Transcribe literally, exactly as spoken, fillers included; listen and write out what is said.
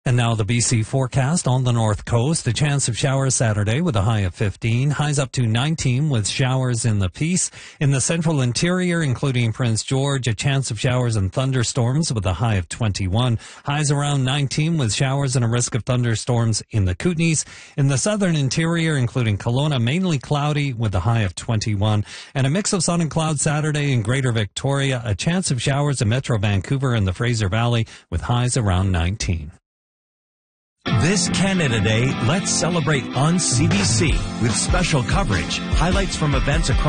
And now the B C forecast on the north coast. A chance of showers Saturday with a high of fifteen. Highs up to nineteen with showers in the Peace. In the central interior, including Prince George, a chance of showers and thunderstorms with a high of twenty-one. Highs around nineteen with showers and a risk of thunderstorms in the Kootenays. In the southern interior, including Kelowna, mainly cloudy with a high of twenty-one. And a mix of sun and cloud Saturday in Greater Victoria. A chance of showers in Metro Vancouver and the Fraser Valley with highs around nineteen. This Canada Day, let's celebrate on C B C with special coverage, highlights from events across